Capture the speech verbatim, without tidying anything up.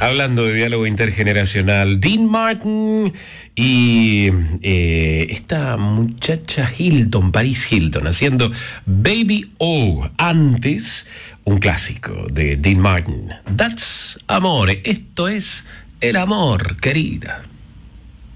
Hablando de diálogo intergeneracional, Dean Martin y eh, esta muchacha Hilton, Paris Hilton, haciendo Baby O. Antes, un clásico de Dean Martin. That's Amore. Esto es el amor, querida.